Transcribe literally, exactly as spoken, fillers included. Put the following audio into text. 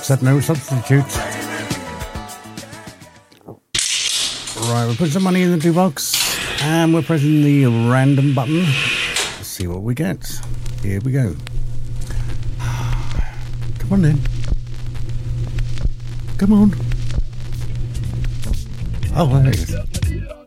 said no substitute. Right, we're putting some money in the do box and we're pressing the random button. Let's see what we get. Here we go. Come on then. Come on. Oh, there it is.